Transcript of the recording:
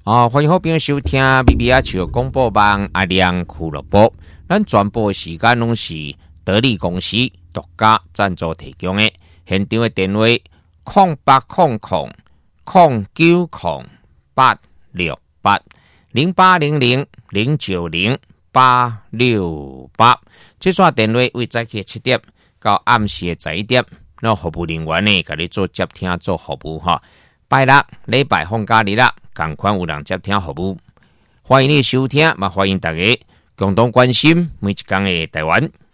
欢迎好朋友收听 BBH 广播网阿亮俱乐部。咱全部时间拢是得力公司独家赞助提供的。现场的电话0800-908-0900868。这串电话为早起7点到暗时的11点，那服务人员呢，给你做接听做服务哈。拜六、礼拜放假日啦，同款有人接听服务。欢迎你收听，嘛欢迎大家共同关心每一天的台湾。